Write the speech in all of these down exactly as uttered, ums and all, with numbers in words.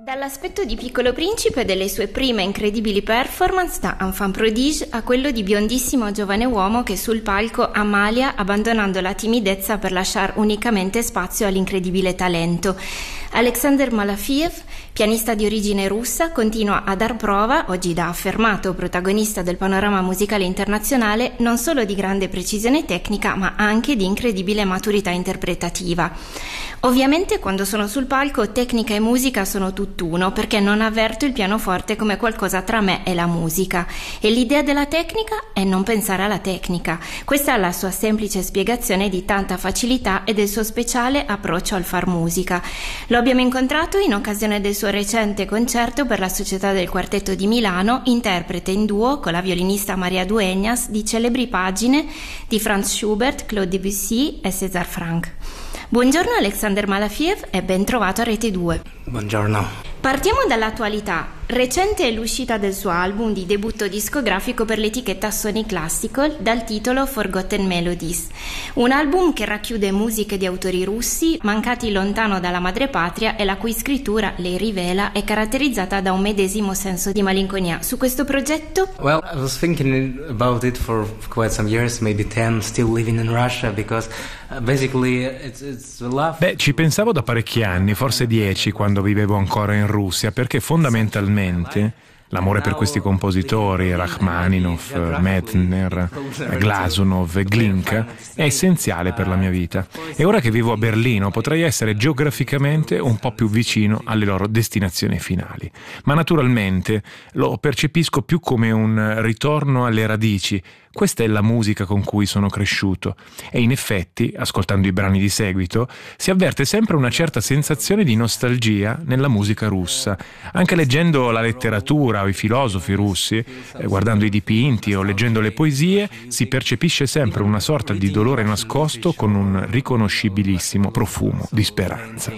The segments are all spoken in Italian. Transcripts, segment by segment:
Dall'aspetto di Piccolo Principe e delle sue prime incredibili performance da enfant prodige a quello di biondissimo giovane uomo che sul palco ammalia abbandonando la timidezza per lasciare unicamente spazio all'incredibile talento. Alexander Malafiev, pianista di origine russa, continua a dar prova, oggi da affermato protagonista del panorama musicale internazionale, non solo di grande precisione tecnica ma anche di incredibile maturità interpretativa. Ovviamente quando sono sul palco tecnica e musica sono tutt'uno, perché non avverto il pianoforte come qualcosa tra me e la musica, e l'idea della tecnica è non pensare alla tecnica. Questa è la sua semplice spiegazione di tanta facilità e del suo speciale approccio al far musica. Lo abbiamo incontrato in occasione del suo recente concerto per la Società del Quartetto di Milano, interprete in duo con la violinista Maria Dueñas di celebri pagine di Franz Schubert, Claude Debussy e César Franck. Buongiorno Alexander Malafiev e ben trovato a Rete due. Buongiorno. Partiamo dall'attualità. Recente è l'uscita del suo album di debutto discografico per l'etichetta Sony Classical dal titolo Forgotten Melodies. Un album che racchiude musiche di autori russi mancati lontano dalla madrepatria e la cui scrittura, lei rivela, è caratterizzata da un medesimo senso di malinconia. Su questo progetto? Well, I was thinking about it for quite some years, maybe ten, still living in Russia, because basically it's, it's a love. Beh, ci pensavo da parecchi anni, forse dieci, quando vivevo ancora in Russia, perché fondamentalmente l'amore per questi compositori, Rachmaninov, Medtner, Glazunov e Glinka, è essenziale per la mia vita. E ora che vivo a Berlino potrei essere geograficamente un po' più vicino alle loro destinazioni finali. Ma naturalmente lo percepisco più come un ritorno alle radici. Questa è la musica con cui sono cresciuto e in effetti, ascoltando i brani di seguito, si avverte sempre una certa sensazione di nostalgia nella musica russa. Anche leggendo la letteratura o i filosofi russi, eh, guardando i dipinti o leggendo le poesie, si percepisce sempre una sorta di dolore nascosto con un riconoscibilissimo profumo di speranza.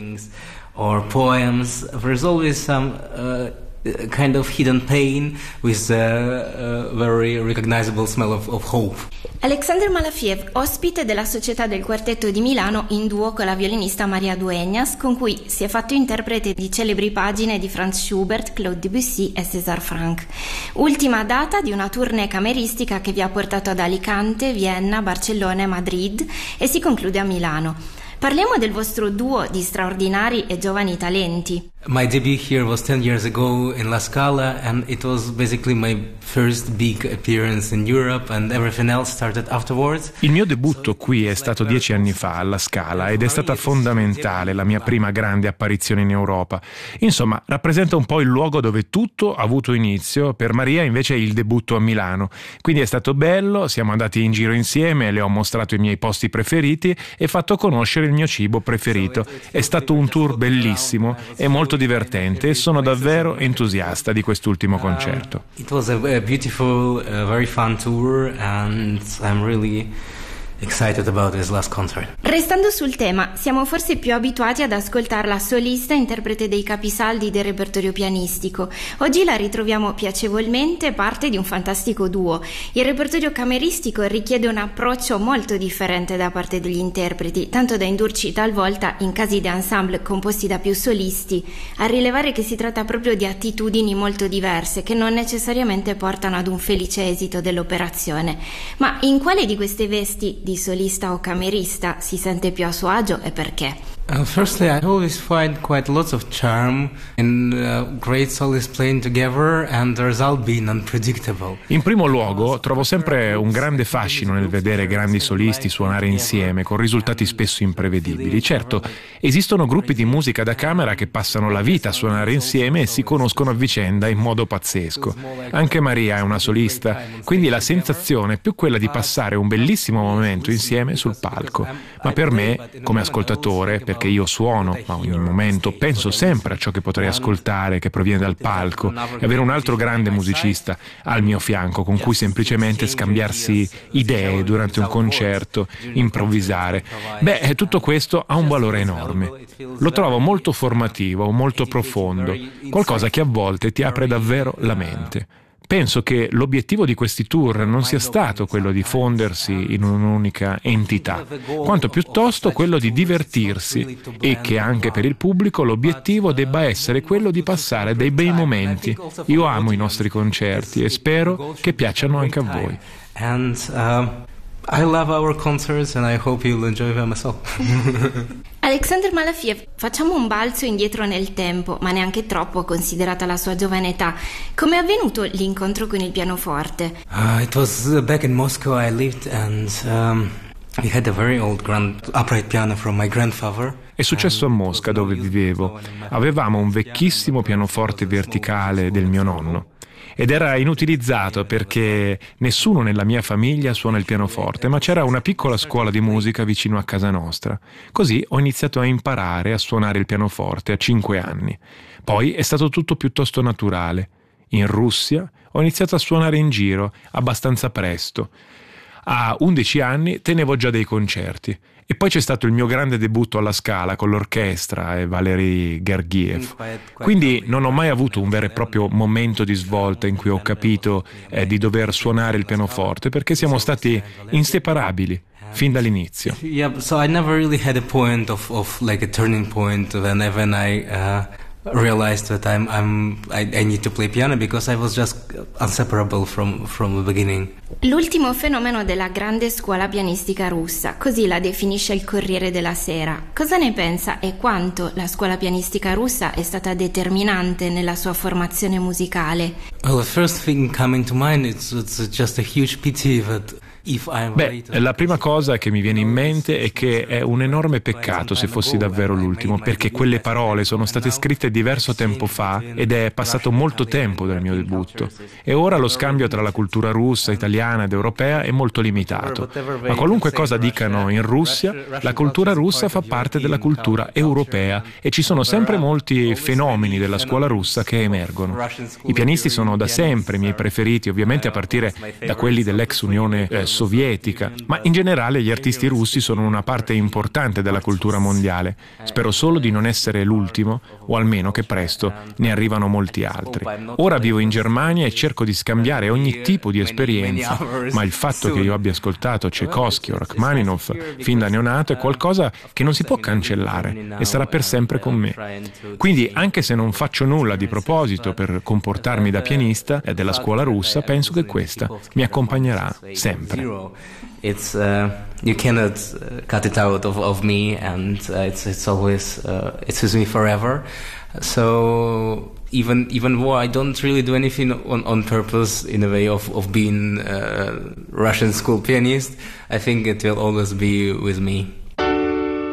Or poems, there's always some uh... kind of hidden pain with a, a very recognizable smell of, of hope. Alexander Malafiev, ospite della Società del Quartetto di Milano in duo con la violinista Maria Dueñas, con cui si è fatto interprete di celebri pagine di Franz Schubert, Claude Debussy e César Franck. Ultima data di una tournée cameristica che vi ha portato ad Alicante, Vienna, Barcellona e Madrid e si conclude a Milano. Parliamo del vostro duo di straordinari e giovani talenti. My debut here was ten years ago in La Scala, and it was basically my first big appearance in Europe, and everything else started afterwards. Il mio debutto qui è stato dieci anni fa alla Scala ed è stata fondamentale la mia prima grande apparizione in Europa. Insomma, rappresenta un po' il luogo dove tutto ha avuto inizio. Per Maria invece è il debutto a Milano. Quindi è stato bello, siamo andati in giro insieme, le ho mostrato i miei posti preferiti e fatto conoscere il mio cibo preferito. È stato un tour bellissimo e molto divertente e sono davvero entusiasta di quest'ultimo concerto. Um, it was a, a beautiful, uh, very fun tour and I'm really excited about this last concert. Restando sul tema, siamo forse più abituati ad ascoltarla solista, interprete dei capisaldi del repertorio pianistico. Oggi la ritroviamo piacevolmente parte di un fantastico duo. Il repertorio cameristico richiede un approccio molto differente da parte degli interpreti, tanto da indurci talvolta, in casi di ensemble composti da più solisti, a rilevare che si tratta proprio di attitudini molto diverse che non necessariamente portano ad un felice esito dell'operazione. Ma in quale di queste vesti di solista o camerista si sente più a suo agio e perché? Uh, firstly, I always find quite lots of charm in uh, great solists playing together and the result being unpredictable. In primo luogo, trovo sempre un grande fascino nel vedere grandi solisti suonare insieme con risultati spesso imprevedibili. Certo, esistono gruppi di musica da camera che passano la vita a suonare insieme e si conoscono a vicenda in modo pazzesco. Anche Maria è una solista, quindi la sensazione è più quella di passare un bellissimo momento insieme sul palco. Ma per me, come ascoltatore, perché io suono, ma ogni momento penso sempre a ciò che potrei ascoltare, che proviene dal palco, e avere un altro grande musicista al mio fianco con cui semplicemente scambiarsi idee durante un concerto, improvvisare. Beh, tutto questo ha un valore enorme. Lo trovo molto formativo, molto profondo, qualcosa che a volte ti apre davvero la mente. penso che l'obiettivo di questi tour non sia stato quello di fondersi in un'unica entità, quanto piuttosto quello di divertirsi e che anche per il pubblico l'obiettivo debba essere quello di passare dei bei momenti. Io amo i nostri concerti e spero che piacciono anche a voi. And uh, I love our concerts and I hope you'll enjoy them as well. Alexander Malafiev, facciamo un balzo indietro nel tempo, ma neanche troppo considerata la sua giovane età. Come è avvenuto l'incontro con il pianoforte? Uh, it was uh, back in Moscow I lived and um, we had a very old grand upright piano from my grandfather. È successo a Mosca, dove vivevo. Avevamo un vecchissimo pianoforte verticale del mio nonno. Ed era inutilizzato perché nessuno nella mia famiglia suona il pianoforte, ma c'era una piccola scuola di musica vicino a casa nostra. Così ho iniziato a imparare a suonare il pianoforte a cinque anni. Poi è stato tutto piuttosto naturale. In Russia ho iniziato a suonare in giro abbastanza presto. A undici anni tenevo già dei concerti. E poi c'è stato il mio grande debutto alla Scala con l'orchestra e Valery Gergiev. Quindi non ho mai avuto un vero e proprio momento di svolta in cui ho capito eh, di dover suonare il pianoforte, perché siamo stati inseparabili fin dall'inizio. Yeah, so I never really had a point of, of like a turning point when, when I uh, realized that I'm, I'm, I, I need to play piano, because I was just inseparable from, from the beginning. L'ultimo fenomeno della grande scuola pianistica russa, così la definisce il Corriere della Sera. Cosa ne pensa e quanto la scuola pianistica russa è stata determinante nella sua formazione musicale? Well, the first thing coming to mind is it's just a huge pity that Beh, la prima cosa che mi viene in mente è che è un enorme peccato se fossi davvero l'ultimo, perché quelle parole sono state scritte diverso tempo fa ed è passato molto tempo dal mio debutto. E ora lo scambio tra la cultura russa, italiana ed europea è molto limitato. Ma qualunque cosa dicano in Russia, la cultura russa fa parte della cultura europea e ci sono sempre molti fenomeni della scuola russa che emergono. I pianisti sono da sempre i miei preferiti, ovviamente a partire da quelli dell'ex Unione eh, sovietica, ma in generale gli artisti russi sono una parte importante della cultura mondiale. Spero solo di non essere l'ultimo, o almeno che presto ne arrivano molti altri. Ora vivo in Germania e cerco di scambiare ogni tipo di esperienza, ma il fatto che io abbia ascoltato Tchaikovsky o Rachmaninoff fin da neonato è qualcosa che non si può cancellare e sarà per sempre con me. Quindi, anche se non faccio nulla di proposito per comportarmi da pianista e della scuola russa, penso che questa mi accompagnerà sempre. It's uh, you cannot uh, cut it out of, of me, and uh, it's it's always uh, it's with me forever. So even even more, I don't really do anything on, on purpose in a way of of being a Russian school pianist. I think it will always be with me.